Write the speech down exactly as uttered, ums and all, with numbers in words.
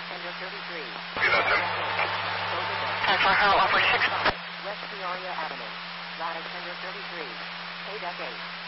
Tender thirty-three. Be that there. ten four zero one four six. West Peoria Avenue. Ladder Tender thirty-three. K-Duck eight.